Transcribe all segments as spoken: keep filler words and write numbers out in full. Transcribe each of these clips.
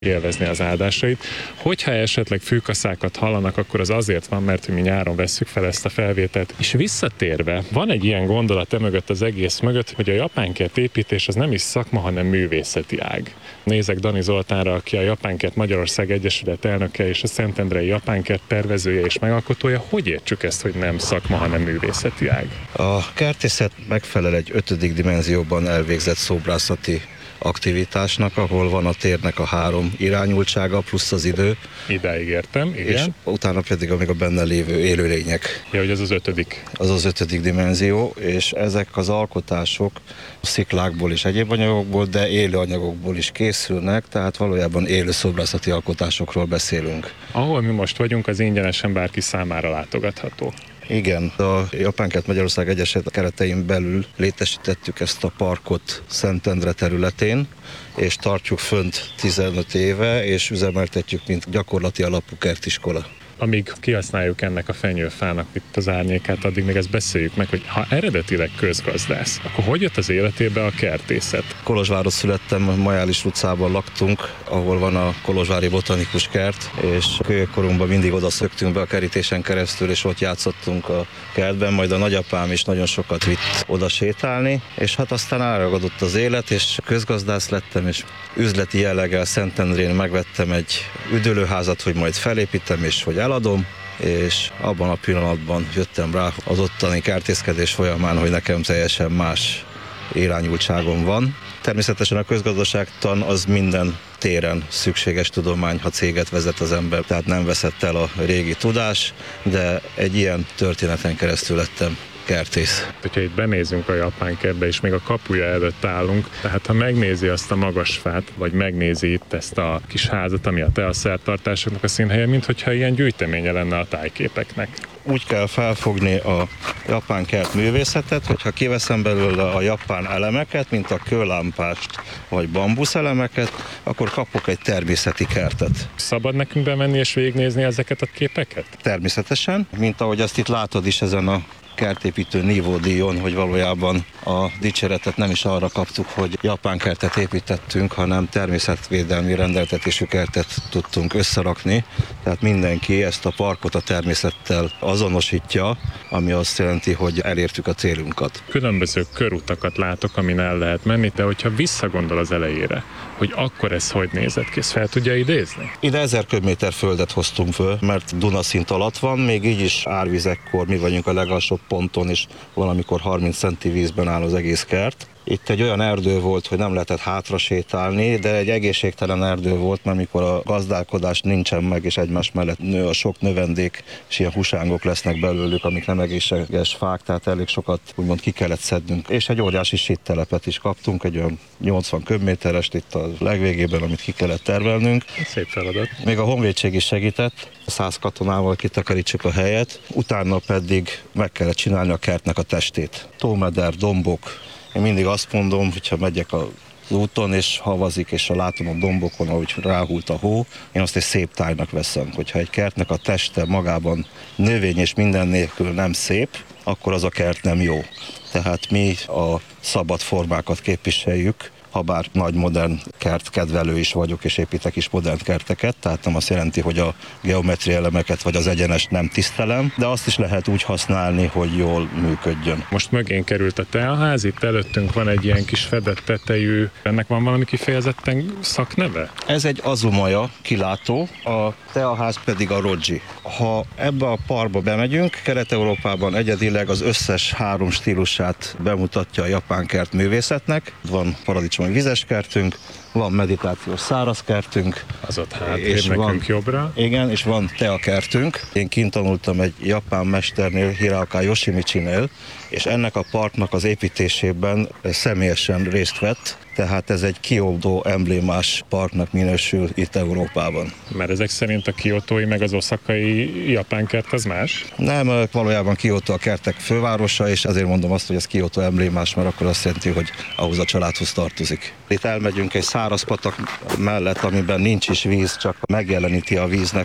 élvezni az áldásait. Hogyha esetleg fűkaszákat hallanak, akkor az azért van, mert mi nyáron vesszük fel ezt a felvételt. És visszatérve, van egy ilyen gondolat emögött az egész mögött, hogy a japánkert építés az nem is szakma, hanem művészeti ág. Nézek Dani Zoltánra, aki a Japánkert Magyarország Egyesület elnöke és a Szentendrei Japánkert tervezője és megalkotója. Hogy értsük ezt, hogy nem szakma, hanem művészeti ág? A kertészet megfelel egy ötödik dimenzióban elvégzett szobrászati aktivitásnak, ahol van a térnek a három irányultsága plusz az idő. Idáig értem, igen. És utána pedig amíg a benne lévő élőlények. Ja, hogy ez az ötödik. Az az ötödik dimenzió, és ezek az alkotások sziklákból és egyéb anyagokból, de élő anyagokból is készülnek, tehát valójában élő szobrászati alkotásokról beszélünk. Ahol mi most vagyunk, az ingyenesen bárki számára látogatható. Igen, a Japánkert Magyarország Egyesület keretein belül létesítettük ezt a parkot Szentendre területén, és tartjuk fönt tizenöt éve, és üzemeltetjük, mint gyakorlati alapú kertiskola. Amíg kihasználjuk ennek a fenyőfának itt az árnyékát, addig még ezt beszéljük meg, hogy ha eredetileg közgazdász, akkor hogy jött az életébe a kertészet? Kolozsváron születtem, Majális utcában laktunk, ahol van a Kolozsvári Botanikus Kert, és kölyökkorunkban mindig oda szöktünk be a kerítésen keresztül, és ott játszottunk a kertben, majd a nagyapám is nagyon sokat vitt oda sétálni, és hát aztán elragadott az élet, és közgazdász lettem, és üzleti jelleggel Szentendrén megvettem egy üdülőházat, hogy majd felépítem, és hogy eladom, és abban a pillanatban jöttem rá az ottani kertészkedés folyamán, hogy nekem teljesen más irányultságom van. Természetesen a közgazdaságtan az minden téren szükséges tudomány, ha céget vezet az ember, tehát nem veszett el a régi tudás, de egy ilyen történeten keresztül lettem kertész. Hogyha itt benézünk a Japánkertbe, és még a kapuja előtt állunk, tehát ha megnézi azt a magas fát, vagy megnézi itt ezt a kis házat, ami a teaszertartásoknak a színhelye, minthogyha ilyen gyűjteménye lenne a tájképeknek. Úgy kell felfogni a Japánkert művészetet, hogyha kiveszem belőle a japán elemeket, mint a kőlámpást vagy bambusz elemeket, akkor kapok egy természeti kertet. Szabad nekünk bemenni és végignézni ezeket a képeket? Természetesen, mint ahogy azt itt látod is ezen a kertépítő nívódíjon, hogy valójában a dicséretet nem is arra kaptuk, hogy japán kertet építettünk, hanem természetvédelmi rendeltetésű kertet tudtunk összerakni. Tehát mindenki ezt a parkot a természettel azonosítja, ami azt jelenti, hogy elértük a célunkat. Különböző körutakat látok, amin el lehet menni, de hogyha visszagondol az elejére, hogy akkor ez hogy nézett ki, ezt fel tudja idézni? Ide ezer köbméter földet hoztunk föl, mert Dunaszint alatt van, még így is árvizekkor mi vagyunk a legalsóbb ponton, és valamikor harminc centi vízben áll az egész kert. Itt egy olyan erdő volt, hogy nem lehetett hátra sétálni, de egy egészségtelen erdő volt, mert mikor a gazdálkodás nincsen meg, és egymás mellett nő a sok növendék, és ilyen husángok lesznek belőlük, amik nem egészséges fák, tehát elég sokat úgymond ki kellett szednünk. És egy óriási síttelepet is kaptunk, egy olyan nyolcvan köbméterest itt a legvégében, amit ki kellett tervelnünk. Szép feladat. Még a honvédség is segített, száz katonával kitakarítsuk a helyet, utána pedig meg kellett csinálni a kertnek a testét. Tómeder, dombok. Én mindig azt mondom, hogyha megyek az úton, és havazik, és ha látom a dombokon, ahogy ráhult a hó, én azt egy szép tájnak veszem. Hogyha egy kertnek a teste magában növény és minden nélkül nem szép, akkor az a kert nem jó. Tehát mi a szabad formákat képviseljük, habár nagy modern kertkedvelő is vagyok, és építek is modern kerteket, tehát nem azt jelenti, hogy a geometria elemeket vagy az egyenest nem tisztelem, de azt is lehet úgy használni, hogy jól működjön. Most mögén került a teaház, itt előttünk van egy ilyen kis fedett tetejű, ennek van valami kifejezetten szakneve? Ez egy azumaja kilátó, a teaház pedig a rodzsi. Ha ebbe a parkba bemegyünk, Kelet-Európában egyedileg az összes három stílusát bemutatja a japán kert művészetnek. Van paradicsom, egy vizes kertünk, van meditációs száraz kertünk. Az ott hátrébb nekünk van, jobbra. Igen, és van teakertünk. Én kint tanultam egy japán mesternél, Hiraoka Yoshimichi-nél, és ennek a parknak az építésében személyesen részt vett, tehát ez egy Kyoto emblémás parknak minősül itt Európában. Mert ezek szerint a kiotói meg az oszakai japán kert az más? Nem, valójában Kyoto a kertek fővárosa, és azért mondom azt, hogy ez Kyoto emblémás, mert akkor azt jelenti, hogy ahhoz a családhoz tartozik. Itt elmegyünk egy száraz patak mellett, amiben nincs is víz, csak megjeleníti a víznek a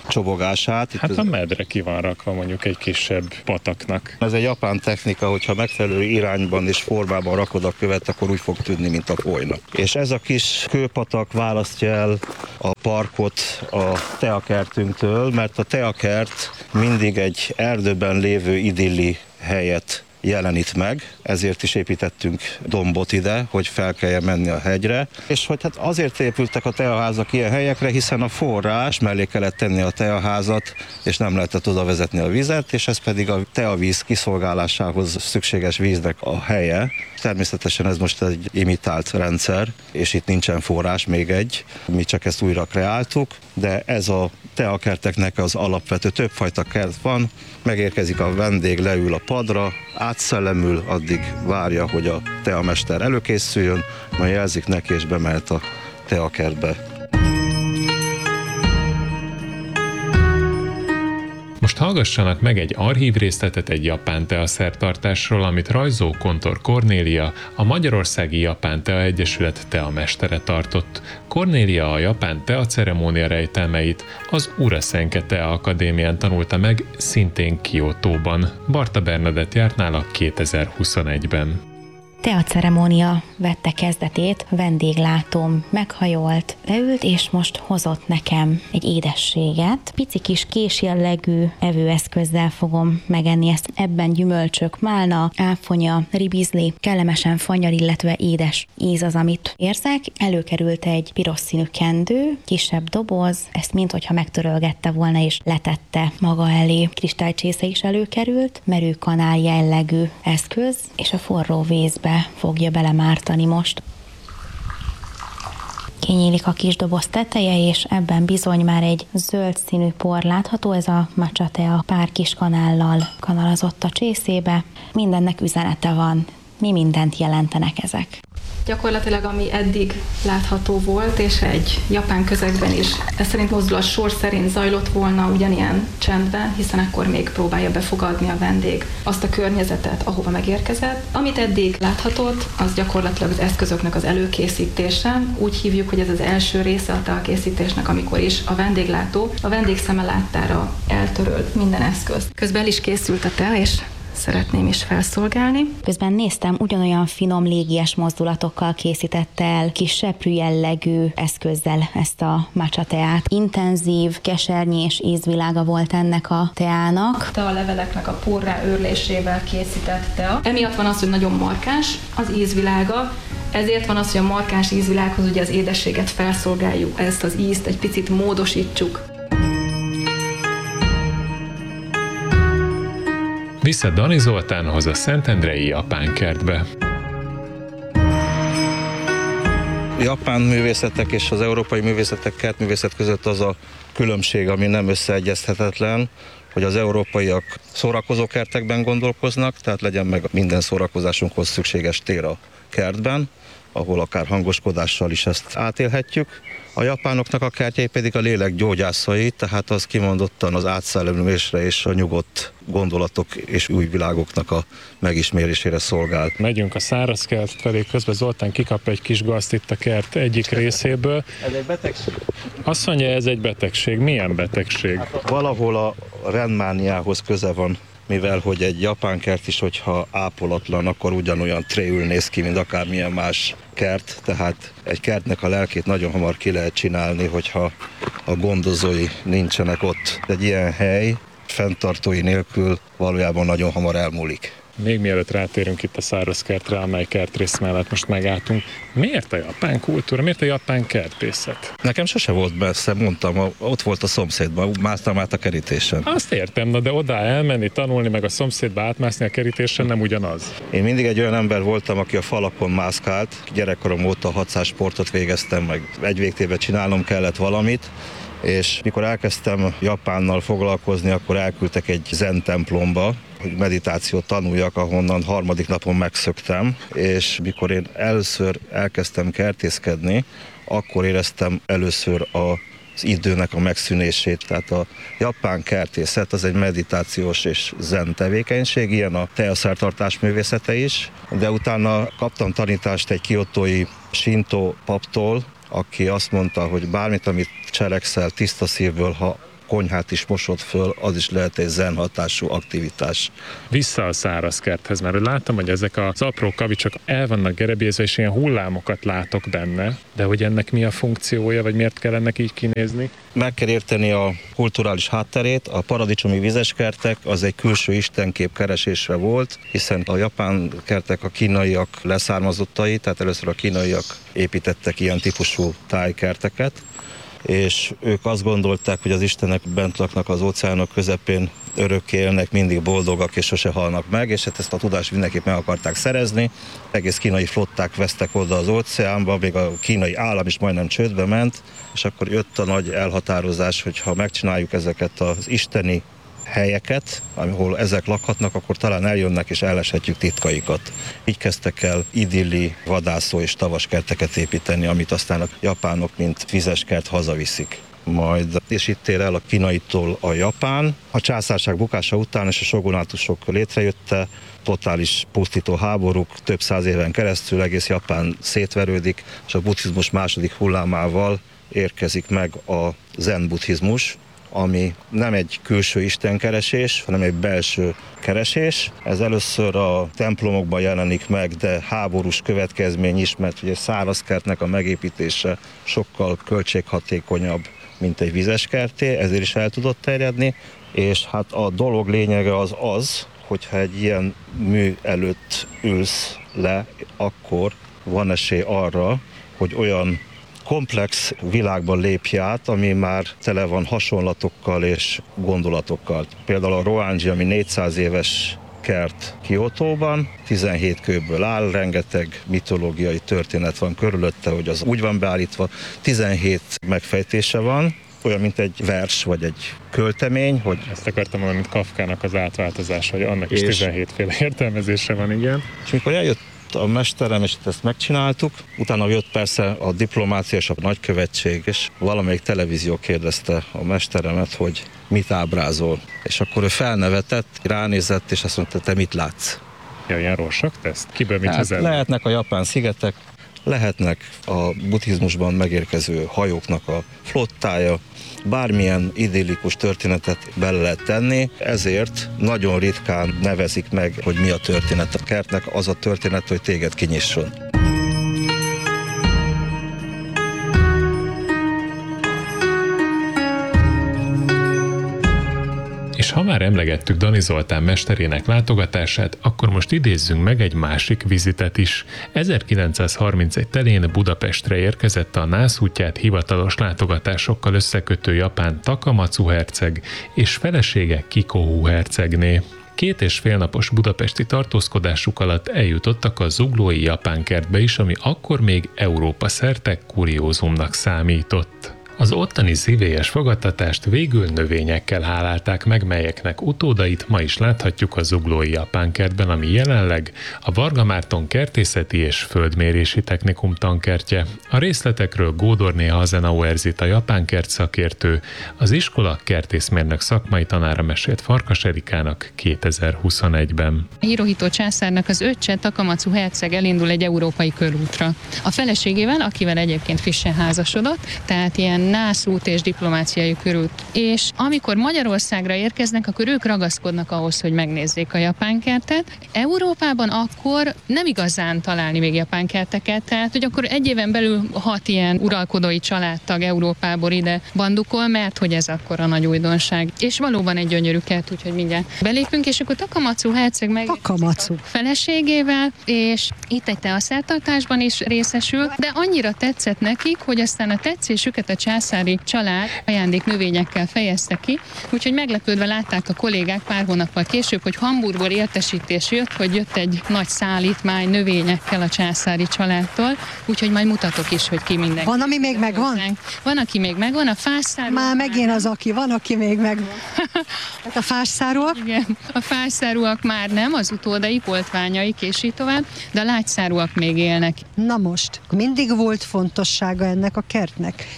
csobogását. Hát a medre ki van rakva mondjuk egy kisebb pataknak. Ez egy japán technika, hogyha megfelelő irányban és formában rakod a követ, akkor úgy fog tűnni, mint a folynak. És ez a kis kőpatak választja el a parkot a teakertünktől, mert a teakert mindig egy erdőben lévő idilli helyet jelenít meg, ezért is építettünk dombot ide, hogy fel kelljen menni a hegyre, és hogy hát azért épültek a teaházak ilyen helyekre, hiszen a forrás mellé kellett tenni a teaházat, és nem lehetett oda vezetni a vizet, és ez pedig a teavíz kiszolgálásához szükséges víznek a helye. Természetesen ez most egy imitált rendszer, és itt nincsen forrás, még egy, mi csak ezt újra kreáltuk, de ez a teakerteknek az alapvető, többfajta kert van, megérkezik a vendég, leül a padra, átszellemül, addig várja, hogy a teamester előkészüljön, majd jelzik neki, és bemehet a teakertbe. Most hallgassanak meg egy archív részletet egy japán teaszertartásról, amit Rajzó Kontor Kornélia, a Magyarországi Japán Tea Egyesület teamestere tartott. Kornélia a japán tea ceremónia rejtelmeit az Urasenke Tea Akadémián tanulta meg, szintén Kiotóban. Barta Bernadett járt nála kétezer-huszonegyben. Tea ceremónia vette kezdetét, vendéglátóm meghajolt, leült, és most hozott nekem egy édességet. Pici kis késjellegű evőeszközzel fogom megenni ezt. Ebben gyümölcsök, málna, áfonya, ribizli, kellemesen fanyar, illetve édes íz az, amit érzek. Előkerült egy piros színű kendő, kisebb doboz, ezt minthogyha megtörölgette volna és letette maga elé. Kristálycsésze is előkerült, merőkanál jellegű eszköz, és a forró vízbe fogja belemártani most. Kinyílik a kis doboz teteje, és ebben bizony már egy zöld színű por látható, ez a matcha tea pár kis kanállal kanalazott a csészébe. Mindennek üzenete van. Mi mindent jelentenek ezek? Gyakorlatilag, ami eddig látható volt, és egy japán közegben is, ez szerint mozdulat sor szerint zajlott volna ugyanilyen csendben, hiszen akkor még próbálja befogadni a vendég azt a környezetet, ahova megérkezett. Amit eddig láthatott, az gyakorlatilag az eszközöknek az előkészítése. Úgy hívjuk, hogy ez az első része a teakészítésnek, amikor is a vendéglátó a vendég szeme láttára eltöröl minden eszközt. Közben el is készült a tea, és szeretném is felszolgálni. Közben néztem, ugyanolyan finom légies mozdulatokkal készítette el, kis seprű jellegű eszközzel ezt a matcha teát. Intenzív, kesernyi és ízvilága volt ennek a teának. A leveleknek a porrá őrlésével készített tea. Emiatt van az, hogy nagyon markáns az ízvilága, ezért van az, hogy a markáns ízvilághoz ugye az édességet felszolgáljuk, ezt az ízt egy picit módosítsuk. Vissza Dani Zoltánhoz a Szentendrei Japán Kertbe. Japán művészetek és az európai művészetek, kertművészet között az a különbség, ami nem összeegyeztethetetlen, hogy az európaiak szórakozókertekben gondolkoznak, tehát legyen meg minden szórakozásunkhoz szükséges tér a kertben, ahol akár hangoskodással is ezt átélhetjük. A japánoknak a kertjei pedig a lélek gyógyászai, tehát az kimondottan az átszellemülésre és a nyugodt gondolatok és új világoknak a megismerésére szolgál. Megyünk a szárazkert felé, közben Zoltán kikap egy kis gazt itt a kert egyik részéből. Ez egy betegség? Azt mondja, ez egy betegség. Milyen betegség? Hát valahol a rendmániához köze van, mivel hogy egy japán kert is, hogyha ápolatlan, akkor ugyanolyan tréül néz ki, mint akármilyen más kert, tehát egy kertnek a lelkét nagyon hamar ki lehet csinálni, hogyha a gondozói nincsenek ott. Egy ilyen hely fenntartói nélkül valójában nagyon hamar elmúlik. Még mielőtt rátérünk itt a szárazkertre, amely kertrész mellett most megálltunk, miért a japán kultúra, miért a japán kertészet? Nekem sose volt messze, mondtam, ott volt a szomszédban, másztam át a kerítésen. Azt értem, na de oda elmenni, tanulni, meg a szomszédba átmászni a kerítésen nem ugyanaz. Én mindig egy olyan ember voltam, aki a falakon mászkált. Gyerekkorom óta hatszáz sportot végeztem, meg egy végtében csinálnom kellett valamit, és mikor elkezdtem Japánnal foglalkozni, akkor elküldtek egy zen templomba, hogy meditációt tanuljak, ahonnan harmadik napon megszöktem, és mikor én először elkezdtem kertészkedni, akkor éreztem először az időnek a megszűnését. Tehát a japán kertészet az egy meditációs és zen tevékenység, ilyen a teaszertartás művészete is, de utána kaptam tanítást egy kiotói Shinto paptól, aki azt mondta, hogy bármit, amit cselekszel tiszta szívből, ha konyhát is mosod föl, az is lehet egy zen hatású aktivitás. Vissza a száraz kerthez, mert láttam, hogy ezek az apró kavicsok el vannak gerebézve, és ilyen hullámokat látok benne, de hogy ennek mi a funkciója, vagy miért kell ennek így kinézni? Meg kell érteni a kulturális hátterét. A paradicsomi vizeskertek az egy külső istenkép keresésre volt, hiszen a japán kertek a kínaiak leszármazottai, tehát először a kínaiak építettek ilyen típusú tájkerteket, és ők azt gondolták, hogy az istenek bent laknak az óceánok közepén, örökké élnek, mindig boldogak és sose halnak meg, és hát ezt a tudást mindenképp meg akarták szerezni. Egész kínai flották vesztek oda az óceánba, még a kínai állam is majdnem csődbe ment, és akkor jött a nagy elhatározás, hogy ha megcsináljuk ezeket az isteni helyeket, ahol ezek lakhatnak, akkor talán eljönnek és elleshetjük titkaikat. Így kezdtek el idilli vadászó és tavaskerteket építeni, amit aztán a japánok, mint vizeskert hazaviszik. Majd, és itt ér el a kínaitól a Japán. A császárság bukása után és a shogunátusok létrejötte, totális pusztító háborúk, több száz éven keresztül egész Japán szétverődik, és a buddhizmus második hullámával érkezik meg a zen buddhizmus, ami nem egy külső istenkeresés, hanem egy belső keresés. Ez először a templomokban jelenik meg, de háborús következmény is, mert ugye szárazkertnek a megépítése sokkal költséghatékonyabb, mint egy vizeskerté, ezért is el tudott terjedni, és hát a dolog lényege az az, hogyha egy ilyen mű előtt ülsz le, akkor van esély arra, hogy olyan komplex világban lépj át, ami már tele van hasonlatokkal és gondolatokkal. Például a Roanji, ami négyszáz éves kert Kiotóban, tizenhét kőből áll, rengeteg mitológiai történet van körülötte, hogy az úgy van beállítva, tizenhét megfejtése van, olyan, mint egy vers vagy egy költemény, hogy... Ezt akartam mondani, mint Kafkának az átváltozása, hogy annak is és... tizenhétféle értelmezése van, igen. És mikor eljött a mesterem, és ezt megcsináltuk, utána jött persze a diplomácia és a nagykövetség, és valamelyik televízió kérdezte a mesteremet, hogy mit ábrázol. És akkor ő felnevetett, ránézett, és azt mondta, te mit látsz? Ja, ilyen rorsak teszt? Kiből mit hát hozzá? Lehetnek a japán szigetek, lehetnek a buddhizmusban megérkező hajóknak a flottája, bármilyen idillikus történetet bele lehet tenni, ezért nagyon ritkán nevezik meg, hogy mi a történet. A kertnek az a történet, hogy téged kinyisson. És ha már emlegettük Dani Zoltán mesterének látogatását, akkor most idézzünk meg egy másik vizitet is. ezerkilencszázharmincegy telén Budapestre érkezett a nászútját hivatalos látogatásokkal összekötő japán Takamatsu herceg és felesége Kikohu hercegné. Két és fél napos budapesti tartózkodásuk alatt eljutottak a zuglói japán kertbe is, ami akkor még Európa szerte kuriózumnak számított. Az ottani szívélyes fogadtatást végül növényekkel hálálták meg, melyeknek utódait ma is láthatjuk a zuglói japán kertben, ami jelenleg a Varga Márton Kertészeti és Földmérési Technikum tankertje. A részletekről Gódorné Hazenauer Zita japán kert szakértő, az iskola kertészmérnök szakmai tanára mesélt Farkas Erikának kétezer-huszonegyben. Hirohito császárnak az öccse Takamatsu herceg elindul egy európai körútra. A feleségével, akivel egyébként frissen házasodott, tehát ilyen nászút és diplomáciai körút. És amikor Magyarországra érkeznek, akkor ők ragaszkodnak ahhoz, hogy megnézzék a japán kertet. Európában akkor nem igazán találni még japán kerteket, tehát hogy akkor egy éven belül hat ilyen uralkodói családtag Európából ide bandukol, mert hogy ez akkor a nagy újdonság. És valóban egy gyönyörű kert, úgyhogy mindjárt belépünk, és akkor Takamatsu herceg meg Takamatsu feleségével, és itt egy teaszertartásban is részesül, de annyira tetszett nekik, hogy aztán a tetszésüket a császári család ajándék növényekkel fejezte ki, úgyhogy meglepődve látták a kollégák pár hónappal később, hogy Hamburgból értesítés jött, hogy jött egy nagy szállítmány növényekkel a császári családtól, úgyhogy majd mutatok is, hogy ki mindenki. Van, ami még megvan? Van, aki még megvan, a fásszáró. Már megint az, aki van, aki még megvan. Hát a fásszárúak? Igen, a fásszárúak már nem, az utódai, poltványaik és így tovább, de a lágyszárúak még élnek. Na most, mindig volt fontossága ennek a kertnek. Az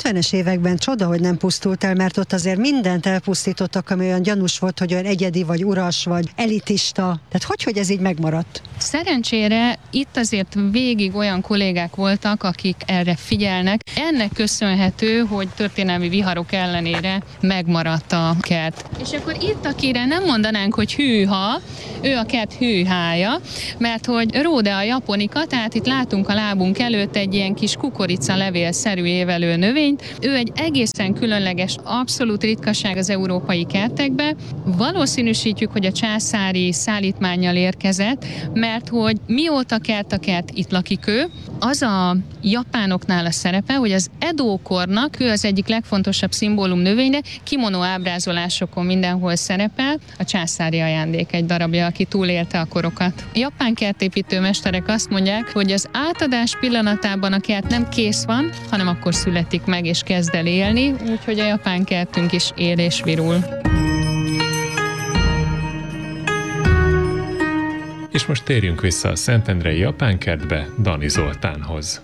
ötvenes években csoda, hogy nem pusztult el, mert ott azért mindent elpusztítottak, ami olyan gyanús volt, hogy olyan egyedi, vagy uras, vagy elitista. Tehát hogy, hogy ez így megmaradt? Szerencsére itt azért végig olyan kollégák voltak, akik erre figyelnek. Ennek köszönhető, hogy történelmi viharok ellenére megmaradt a kert. És akkor itt, akire nem mondanánk, hogy hűha, ő a kert hűhája, mert hogy Rhodea japonica, tehát itt látunk a lábunk előtt egy ilyen kis kukorica levélszerű évelő növényt. Ő egy egészen különleges, abszolút ritkaság az európai kertekbe. Valószínűsítjük, hogy a császári szállítmánnyal érkezett, mert hogy mióta kert a kert, itt lakik ő. Az a japánoknál a szerepe, hogy az Edo-kornak ő az egyik legfontosabb szimbólum növénye, kimono ábrázolásokon mindenhol szerepel, a császári ajándék egy darabja, aki túlélte a korokat. A japán kertépítő mesterek azt mondják, hogy az átadás pillanatában a kert nem kész van, hanem akkor születik meg és kezd el élni, úgyhogy a japán kertünk is él és virul. És most térjünk vissza a szentendrei japánkertbe Dani Zoltánhoz.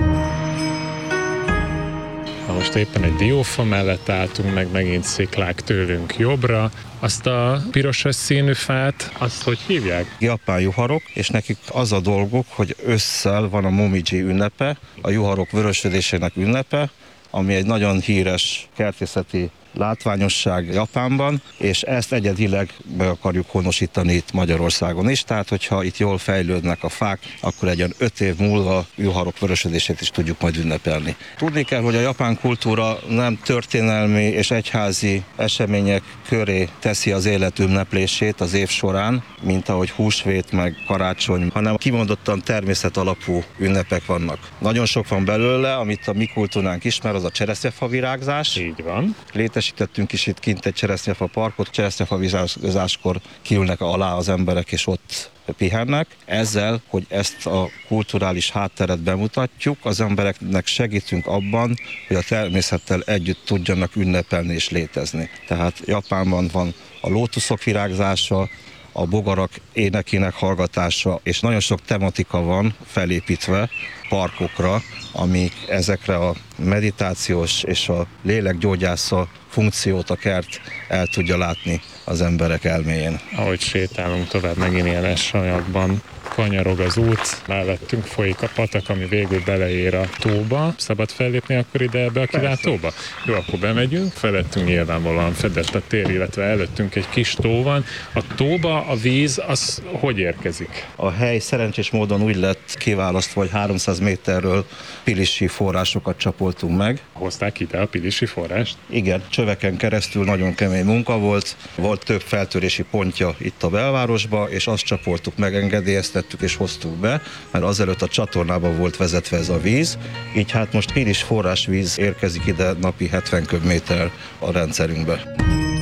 Na most éppen egy diófa mellett álltunk, meg megint sziklák tőlünk jobbra. Azt a pirosas színű fát, azt hogy hívják? Japán juharok, és nekik az a dolguk, hogy ősszel van a Momiji ünnepe, a juharok vörösödésének ünnepe, ami egy nagyon híres kertészeti látványosság Japánban, és ezt egyedileg meg akarjuk honosítani itt Magyarországon is, tehát hogyha itt jól fejlődnek a fák, akkor egy olyan öt év múlva juharok vörösödését is tudjuk majd ünnepelni. Tudni kell, hogy a japán kultúra nem történelmi és egyházi események köré teszi az élet ünneplését az év során, mint ahogy húsvét meg karácsony, hanem kimondottan természet alapú ünnepek vannak. Nagyon sok van belőle, amit a mi kultúránk ismer, az a cseresznyefa virágzás. Így van. Létesítettünk is itt kint egy cseresznyefa parkot, cseresznyefa virágzáskor kiülnek alá az emberek, és ott pihennek. Ezzel, hogy ezt a kulturális hátteret bemutatjuk, az embereknek segítünk abban, hogy a természettel együtt tudjanak ünnepelni és létezni. Tehát Japánban van a lótuszok virágzása, a bogarak énekének hallgatása, és nagyon sok tematika van felépítve parkokra, amik ezekre a meditációs és a lélekgyógyásza funkciót a kert el tudja látni az emberek elméjén. Ahogy sétálunk tovább, megint ilyen esanyagban kanyarog az út, mellettünk folyik a patak, ami végül beleér a tóba. Szabad fellépni akkor ide ebbe a kilátóba? Jó, akkor bemegyünk, felettünk nyilvánvalóan fedett a tér, illetve előttünk egy kis tó van. A tóba a víz, az hogy érkezik? A hely szerencsés módon úgy lett kiválasztva, hogy háromszáz méterről pilisi forrásokat csapoltunk meg. Hozták ide a pilisi forrást? Igen, csöveken keresztül nagyon kemény munka volt. Volt több feltörési pontja itt a belvárosba, és azt csapoltuk meg, engedélyeztettük és hoztuk be, mert azelőtt a csatornába volt vezetve ez a víz. Így hát most pilis forrásvíz érkezik ide napi hetven köbméter a rendszerünkbe.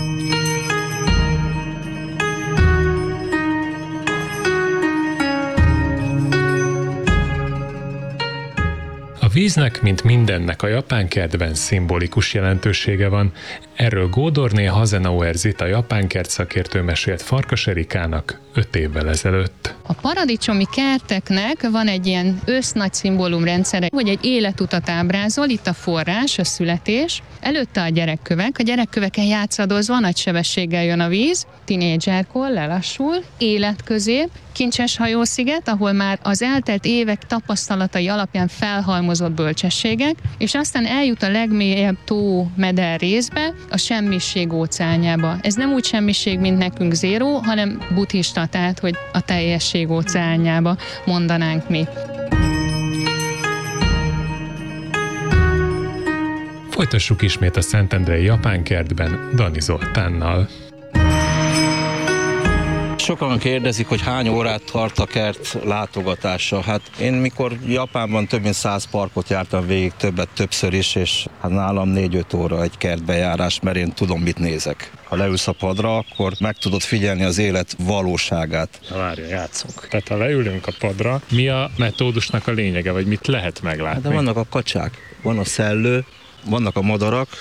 A víznek, mint mindennek a japán kertben szimbolikus jelentősége van. Erről Gódorné Hazenauer Zita japánkert szakértő mesélt Farkas Erikának öt évvel ezelőtt. A paradicsomi kerteknek van egy ilyen ősznagy szimbólumrendszere, hogy egy életutat ábrázol, itt a forrás, a születés, előtte a gyerekkövek, a gyerekköveken játszadozva nagy sebességgel jön a víz, tinédzserkor lelassul, életközép, Kincses hajósziget, ahol már az eltelt évek tapasztalatai alapján felhalmozott bölcsességek, és aztán eljut a legmélyebb tó meder részbe, a semmiség óceánjába. Ez nem úgy semmiség, mint nekünk zéró, hanem buddhista, tehát hogy a teljesség óceánjába mondanánk mi. Folytassuk ismét a szentendrei japánkertben Dani Zoltánnal. Sokan kérdezik, hogy hány órát tart a kert látogatása. Hát én mikor Japánban több mint száz parkot jártam végig, többet többször is, és hát nálam négy-öt óra egy kertbejárás, mert én tudom, mit nézek. Ha leülsz a padra, akkor meg tudod figyelni az élet valóságát. Na várja, játszunk. Tehát ha leülünk a padra, mi a metódusnak a lényege, vagy mit lehet meglátni? Hát de vannak a kacsák, van a szellő, vannak a madarak,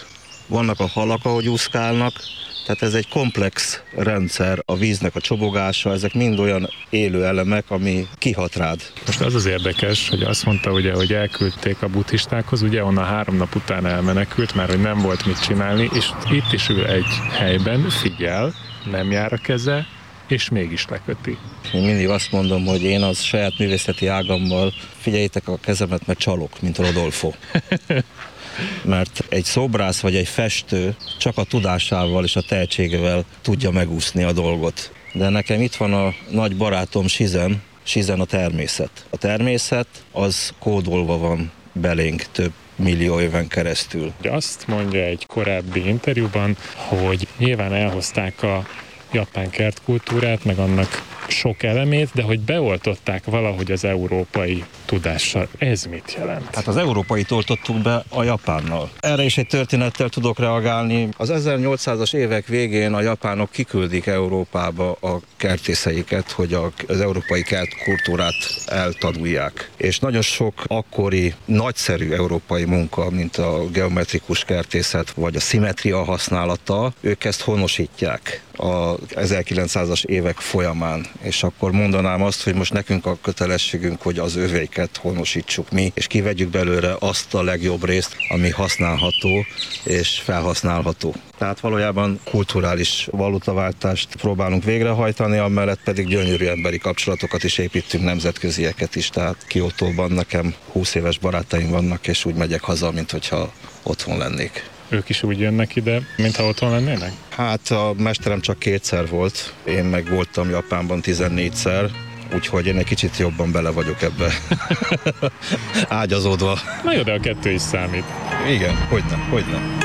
vannak a halak, ahogy úszkálnak, tehát ez egy komplex rendszer, a víznek a csobogása, ezek mind olyan élő elemek, ami kihat rád. Most az az érdekes, hogy azt mondta, ugye, hogy elküldték a buddhistákhoz, ugye onnan három nap után elmenekült, mert hogy nem volt mit csinálni, és itt is ül egy helyben, figyel, nem jár a keze, és mégis leköti. Én mindig azt mondom, hogy én az saját művészeti ágammal, figyeljétek a kezemet, mert csalok, mint Rodolfo. Mert egy szobrász vagy egy festő csak a tudásával és a tehetségével tudja megúszni a dolgot. De nekem itt van a nagy barátom Sizen, Sizen a természet. A természet az kódolva van belénk több millió éven keresztül. Azt mondja egy korábbi interjúban, hogy nyilván elhozták a japán kertkultúrát, meg annak sok elemét, de hogy beoltották valahogy az európai tudással. Ez mit jelent? Hát az európait oltottuk be a japánnal. Erre is egy történettel tudok reagálni. Az ezernyolcszázas évek végén a japánok kiküldik Európába a kertészeiket, hogy az európai kertkultúrát eltanulják. És nagyon sok akkori nagyszerű európai munka, mint a geometrikus kertészet, vagy a szimmetria használata, ők ezt honosítják az ezerkilencszázas évek folyamán. És akkor mondanám azt, hogy most nekünk a kötelességünk, hogy az övéket honosítsuk mi, és kivegyük belőle azt a legjobb részt, ami használható és felhasználható. Tehát valójában kulturális valutaváltást próbálunk végrehajtani, amellett pedig gyönyörű emberi kapcsolatokat is építünk, nemzetközieket is. Tehát Kiotóban nekem húsz éves barátaim vannak, és úgy megyek haza, mint hogyha otthon lennék. Ők is úgy jönnek ide, mintha otthon lennének? Hát a mesterem csak kétszer volt, én meg voltam Japánban tizennégyszer, úgyhogy én egy kicsit jobban bele vagyok ebbe ágyazódva. Na jó, de a kettő is számít. Igen, hogyne, hogyne.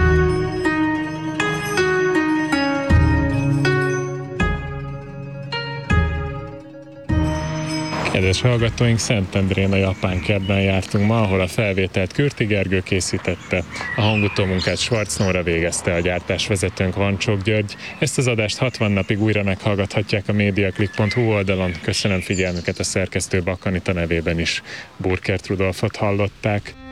Kedves hallgatóink, Szentendrén a japán kertben jártunk ma, ahol a felvételt Kürti Gergő készítette. A hangutómunkát Schwarz Nóra végezte, a gyártásvezetőnk Vancsók György. Ezt az adást hatvan napig újra meghallgathatják a mediaclick pont hu oldalon. Köszönöm figyelmüket, a szerkesztő Bakkanita nevében is. Burkert Rudolfot hallották.